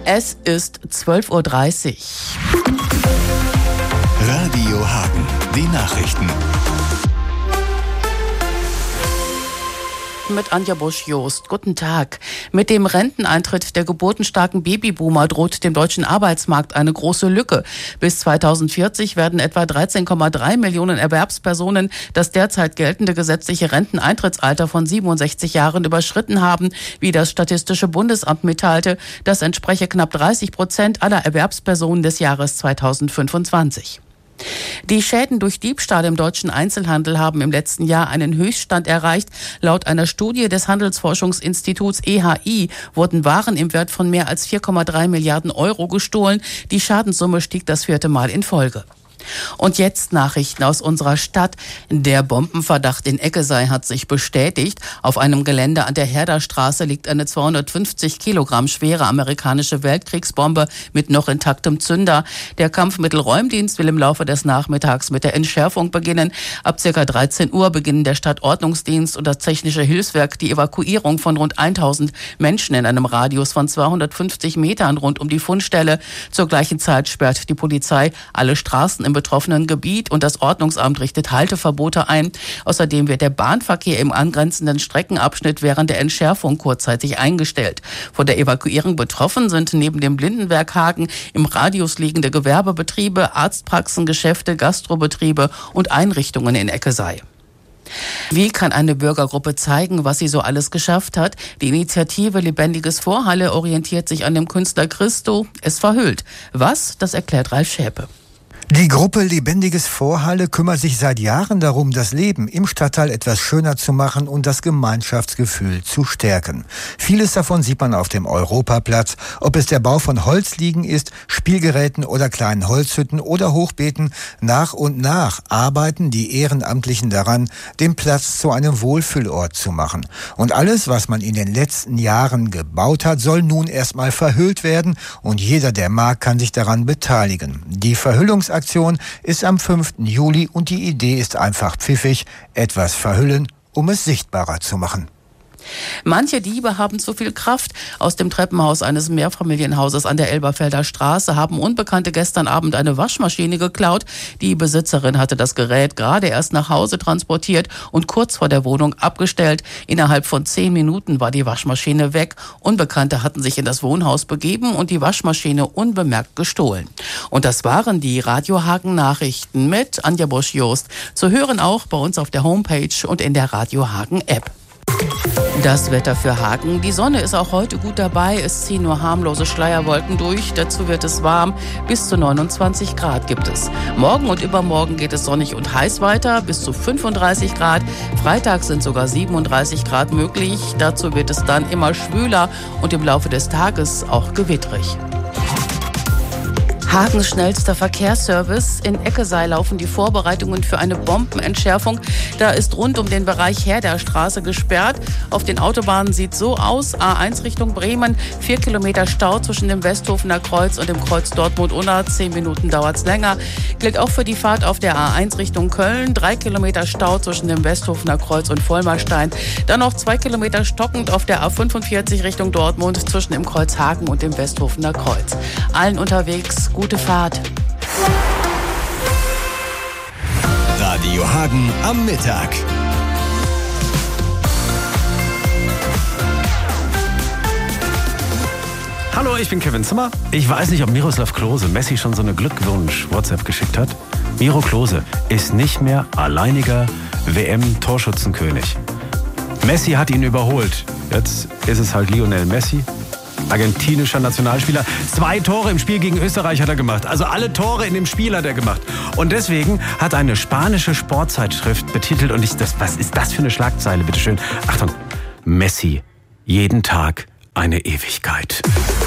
Es ist 12:30 Uhr. Radio Hagen, die Nachrichten. Mit Anja Busch-Jost. Guten Tag. Mit dem Renteneintritt der geburtenstarken Babyboomer droht dem deutschen Arbeitsmarkt eine große Lücke. Bis 2040 werden etwa 13,3 Millionen Erwerbspersonen das derzeit geltende gesetzliche Renteneintrittsalter von 67 Jahren überschritten haben, wie das Statistische Bundesamt mitteilte. Das entspreche knapp 30% aller Erwerbspersonen des Jahres 2025. Die Schäden durch Diebstahl im deutschen Einzelhandel haben im letzten Jahr einen Höchststand erreicht. Laut einer Studie des Handelsforschungsinstituts EHI wurden Waren im Wert von mehr als 4,3 Milliarden Euro gestohlen. Die Schadenssumme stieg das 4. Mal in Folge. Und jetzt Nachrichten aus unserer Stadt. Der Bombenverdacht in Eckesei hat sich bestätigt. Auf einem Gelände an der Herderstraße liegt eine 250 Kilogramm schwere amerikanische Weltkriegsbombe mit noch intaktem Zünder. Der Kampfmittelräumdienst will im Laufe des Nachmittags mit der Entschärfung beginnen. Ab ca. 13 Uhr beginnen der Stadtordnungsdienst und das Technische Hilfswerk die Evakuierung von rund 1000 Menschen in einem Radius von 250 Metern rund um die Fundstelle. Zur gleichen Zeit sperrt die Polizei alle Straßen im betroffenen Gebiet und das Ordnungsamt richtet Halteverbote ein. Außerdem wird der Bahnverkehr im angrenzenden Streckenabschnitt während der Entschärfung kurzzeitig eingestellt. Von der Evakuierung betroffen sind neben dem Blindenwerk Hagen im Radius liegende Gewerbebetriebe, Arztpraxen, Geschäfte, Gastrobetriebe und Einrichtungen in Eckesei. Wie kann eine Bürgergruppe zeigen, was sie so alles geschafft hat? Die Initiative Lebendiges Vorhalle orientiert sich an dem Künstler Christo. Es verhüllt. Was? Das erklärt Ralf Schäpe. Die Gruppe Lebendiges Vorhalle kümmert sich seit Jahren darum, das Leben im Stadtteil etwas schöner zu machen und das Gemeinschaftsgefühl zu stärken. Vieles davon sieht man auf dem Europaplatz, ob es der Bau von Holzliegen ist, Spielgeräten oder kleinen Holzhütten oder Hochbeeten. Nach und nach arbeiten die Ehrenamtlichen daran, den Platz zu einem Wohlfühlort zu machen. Und alles, was man in den letzten Jahren gebaut hat, soll nun erstmal verhüllt werden und jeder, der mag, kann sich daran beteiligen. Die Verhüllungsaktion ist am 5. Juli und die Idee ist einfach pfiffig, etwas verhüllen, um es sichtbarer zu machen. Manche Diebe haben zu viel Kraft. Aus dem Treppenhaus eines Mehrfamilienhauses an der Elberfelder Straße haben Unbekannte gestern Abend eine Waschmaschine geklaut. Die Besitzerin hatte das Gerät gerade erst nach Hause transportiert und kurz vor der Wohnung abgestellt. Innerhalb von 10 Minuten war die Waschmaschine weg. Unbekannte hatten sich in das Wohnhaus begeben und die Waschmaschine unbemerkt gestohlen. Und das waren die Radio Hagen Nachrichten mit Anja Busch-Jost. Zu hören auch bei uns auf der Homepage und in der Radio Hagen App. Das Wetter für Hagen. Die Sonne ist auch heute gut dabei. Es ziehen nur harmlose Schleierwolken durch. Dazu wird es warm. Bis zu 29 Grad gibt es. Morgen und übermorgen geht es sonnig und heiß weiter. Bis zu 35 Grad. Freitag sind sogar 37 Grad möglich. Dazu wird es dann immer schwüler und im Laufe des Tages auch gewittrig. Hagens schnellster Verkehrsservice. In Eckesei laufen die Vorbereitungen für eine Bombenentschärfung. Da ist rund um den Bereich Herderstraße gesperrt. Auf den Autobahnen sieht so aus. A1 Richtung Bremen, 4 Kilometer Stau zwischen dem Westhofener Kreuz und dem Kreuz Dortmund-Unna. 10 Minuten dauert's länger. Gilt auch für die Fahrt auf der A1 Richtung Köln. 3 Kilometer Stau zwischen dem Westhofener Kreuz und Vollmerstein. Dann noch 2 Kilometer stockend auf der A45 Richtung Dortmund zwischen dem Kreuz Hagen und dem Westhofener Kreuz. Allen unterwegs gute Fahrt. Radio Hagen am Mittag. Hallo, ich bin Kevin Zimmer. Ich weiß nicht, ob Miroslav Klose Messi schon so eine Glückwunsch-WhatsApp geschickt hat. Miro Klose ist nicht mehr alleiniger WM-Torschützenkönig. Messi hat ihn überholt. Jetzt ist es halt Lionel Messi. Argentinischer Nationalspieler. 2 Tore im Spiel gegen Österreich hat er gemacht. Also alle Tore in dem Spiel hat er gemacht. Und deswegen hat eine spanische Sportzeitschrift betitelt, und was ist das für eine Schlagzeile, bitteschön? Achtung, Messi, jeden Tag eine Ewigkeit.